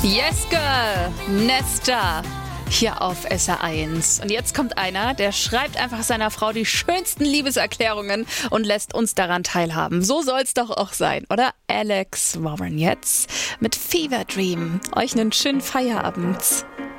Yes Girl, Nesta, hier auf SR1. Und jetzt kommt einer, der schreibt einfach seiner Frau die schönsten Liebeserklärungen und lässt uns daran teilhaben. So soll's doch auch sein, oder? Alex Warren jetzt mit Fever Dream. Euch einen schönen Feierabend.